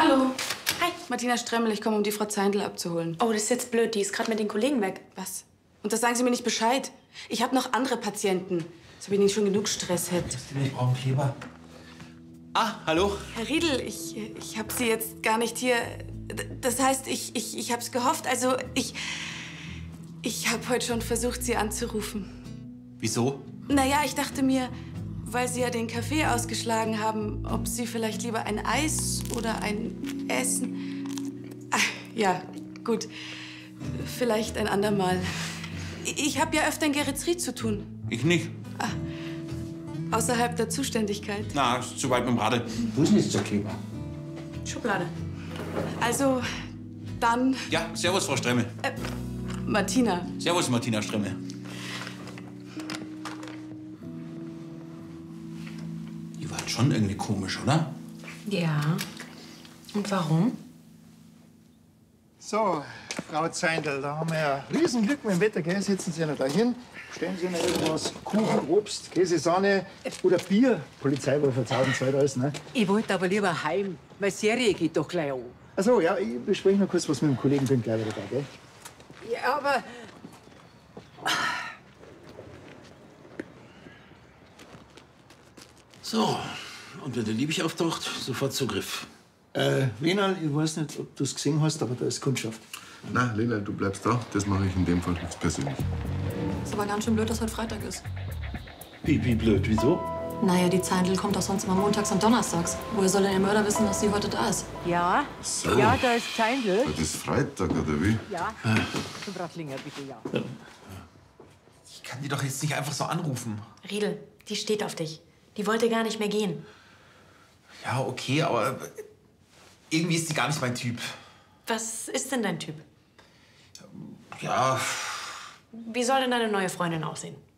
Hallo. Hi. Martina Stremmel, ich komme, um die Frau Zeindl abzuholen. Oh, das ist jetzt blöd. Die ist gerade mit den Kollegen weg. Was? Und das sagen Sie mir nicht Bescheid? Ich habe noch andere Patienten. Als ob ich nicht schon genug Stress hätte. Ich brauche einen Kleber. Ah, hallo? Herr Riedel, ich habe Sie jetzt gar nicht hier. Das heißt, ich habe es gehofft. Also, ich habe heute schon versucht, Sie anzurufen. Wieso? Naja, ich dachte mir, weil Sie ja den Kaffee ausgeschlagen haben, ob Sie vielleicht lieber ein Eis oder ein Essen... Ach, ja, gut. Vielleicht ein andermal. Ich habe ja öfter in Geretsried zu tun. Ich nicht. Außerhalb der Zuständigkeit. Na, ist zu weit mit dem Radl. Wo ist denn jetzt der Kleber? Schublade. Also, dann... Ja, servus, Frau Stremmel. Martina. Servus, Martina Stremmel. Die war schon irgendwie komisch, oder? Ja. Und warum? So, Frau Zeindl, da haben wir ja Riesenglück mit dem Wetter, gell? Setzen Sie noch da hin, stellen Sie noch irgendwas, Kuchen, Obst, Käse, Sahne oder Bier. Polizei wohl verzahlen, zahlt alles, ne? Ich wollte aber lieber heim, weil Serie geht doch gleich an. Ach so, ja, ich bespreche noch kurz was mit dem Kollegen, bin gleich wieder da, gell? Ja, aber... So, und wenn der Liebig auftaucht, sofort Zugriff. Wenal, ich weiß nicht, ob du es gesehen hast, aber da ist Kundschaft. Na, Lena, du bleibst da. Das mache ich in dem Fall jetzt persönlich. Ist aber ganz schön blöd, dass heute Freitag ist. Wie blöd, wieso? Naja, die Zeindl kommt doch sonst immer montags und donnerstags. Woher soll denn der Mörder wissen, dass sie heute da ist? Ja, So. ja, da ist Zeindl. Das ist Freitag, oder wie? Ja, zum Brattlinger, bitte, ja. Ich kann die doch jetzt nicht einfach so anrufen. Riedel, die steht auf dich. Die wollte gar nicht mehr gehen. Ja, okay, aber irgendwie ist die gar nicht mein Typ. Was ist denn dein Typ? Ja, Wie soll denn deine neue Freundin aussehen?